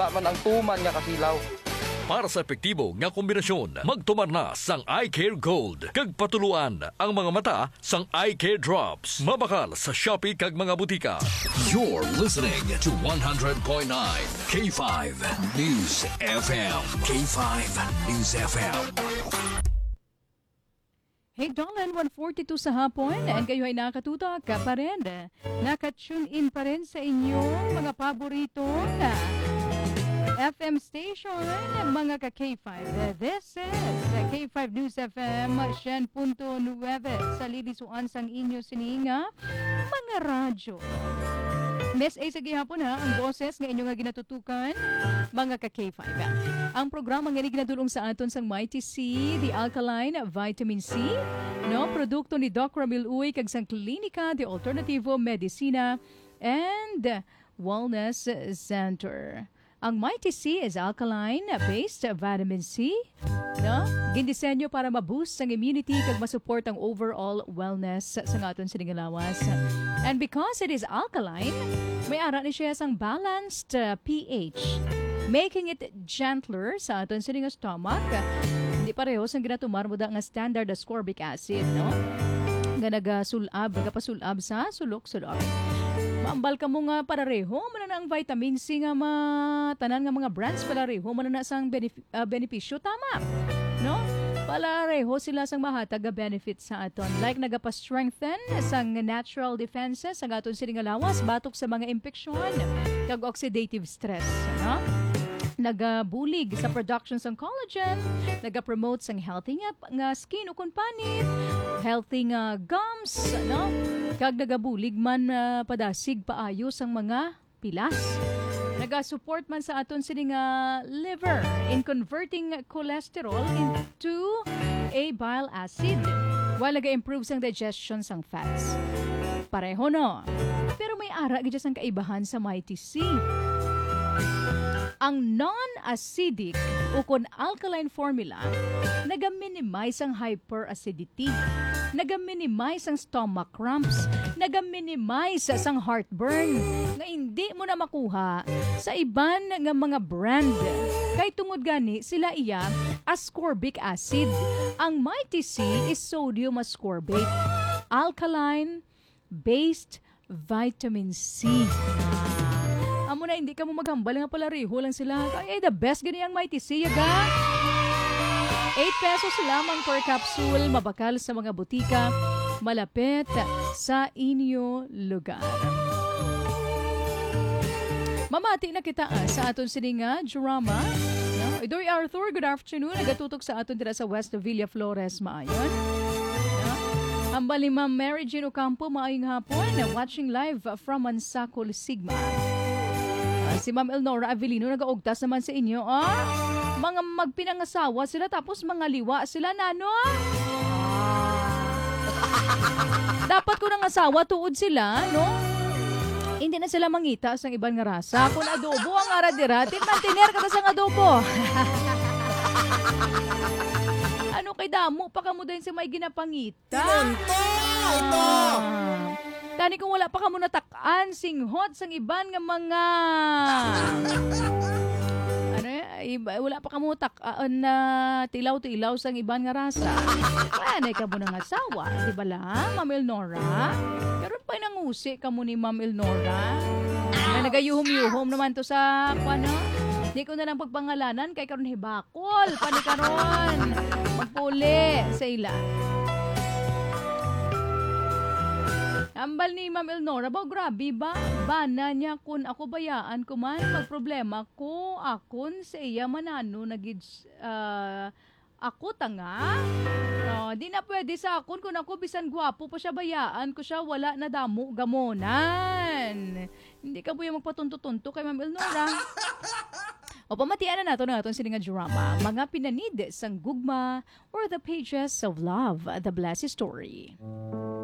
wala man ang tuman nga kasilaw. Para sa epektibo nga kombinasyon, magtumar na sang Eye Care Gold. Kag patuluan ang mga mata sang Eye Care Drops. Mabakal sa Shopee kag mga butika. You're listening to 100.9 K5 News FM. K5 News FM. Hey Dolan, 1:42 sa hapon, and kayo ay nakatutok ka pa rin. Nakatune in pa rin sa inyong mga paboritong FM station, mga ka-K5. This is K5 News FM, 100.9 sa lilisuan sang inyo sininga, mga radyo. Miss A, sige hapon ha, ang boses nga inyo nga ginatutukan, mga ka-K5. Ang programa nga ginadulong sa aton sang Mighty C, the Alkaline Vitamin C, no, produkto ni Doc Ramil Uy, kag sang Klinika de Alternativo Medicina and Wellness Center. Ang Mighty C is alkaline-based vitamin C, no? Gindisenyo para ma-boost ang immunity kag ma-support ang overall wellness sa aton sinigalawas. And because it is alkaline, may ara ni siya sang balanced pH, making it gentler sa aton sininga stomach. Hindi pareho sang ginatumar mo da nga standard ascorbic acid, no? Nga nagapasulab sa sulok-sulok. Maambal ka mo nga parareho, man na ang vitamin C nga tanan nga mga brands parareho, man na sang benepisyo, tama, no? Parareho sila sang mahatag nga benefits sa aton. Like nagapa-strengthen sang natural defenses sa aton sining lawas, batok sa mga impeksyon, kag oxidative stress, no? Nagabulig sa production ng collagen, nagapromote sang healthy nga skin ukon panit, healthy nga gums, no? Kag nagabulig man padasig paayo sang mga pilas. Naga-support man sa aton sining liver in converting cholesterol into a bile acid, while naga-improve sang digestion sang fats. Pareho no. Pero may ara gid sang kaibahan sa Mighty C. Ang non-acidic o kon alkaline formula naga-minimize ang hyperacidity, naga-minimize ang stomach cramps, naga-minimize ang heartburn nga hindi mo na makuha sa iban nga mga brand. Kay tungod gani sila iya ascorbic acid. Ang Mighty C is sodium ascorbate, alkaline-based vitamin C. Amo na hindi ka mo maghambal nga pala reho lang sila. Ay, the best gani ang Mighty C, yaga. 8 pesos lamang per capsule, mabakal sa mga butika, malapit sa inyo lugar. Mamati na kita sa aton sininga drama. No? Idoy Arthur, good afternoon. Nagatutok sa aton dira sa West Villa Flores, maayon. No? Ang bali Ma'am Mary Jean Ocampo, maayong hapon, watching live from Mansacol, Sigma. Si Ma'am Elnora Avelino nagaugtas naman sa inyo. Mga magpinangasawa sila tapos mga liwa sila, nano? Dapat ko nang asawa tuod sila, no? Hindi na sila mangita sa ibang nga rasa. Kung adobo ang aradira, tinmantiner ka sa adobo. Ano kay damo pa kamo din si may ginapangita? Ito! Tani kung wala pa ka muna takaan, singhot sang iban nga mga wala pa ka muna takaan na tilaw-tilaw sang iban nga rasa. Kaya ka muna nga asawa, di ba lang, Ma'am Elnora? Pero pa nangusi ka muna ni Ma'am Elnora. Na nagayuhom-yuhom naman to sa ano? Di ko na lang pagpangalanan kay karon hibakol, pani karon. Magpuli sa ila. Ambal ni Ma'am Elnora, ba grabe ba? Bana niya kun ako bayaan ko man, magproblema ko, akon sa iya manano, ako tanga? Di na pwede sa akon kung ako bisan gwapo pa siya bayaan ko siya, wala na damo gamonan. Hindi ka buya magpatunto-tunto kay Ma'am Elnora. O pamatian na nato sininga drama, mga pinanid sang gugma or the pages of love, the blessed story.